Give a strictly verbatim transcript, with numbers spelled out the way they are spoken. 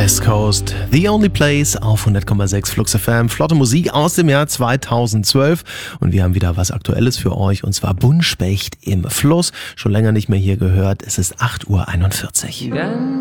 West Coast, The Only Place auf hundert Komma sechs Flux F M. Flotte Musik aus dem Jahr zweitausendzwölf und wir haben wieder was Aktuelles für euch und zwar Buntspecht im Fluss. Schon länger nicht mehr hier gehört, es ist acht Uhr einundvierzig.